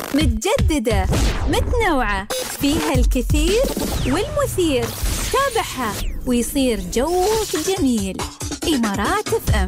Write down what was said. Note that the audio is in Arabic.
متجددة، متنوعة، فيها الكثير والمثير. تابعها ويصير جوك جميل. إمارات FM.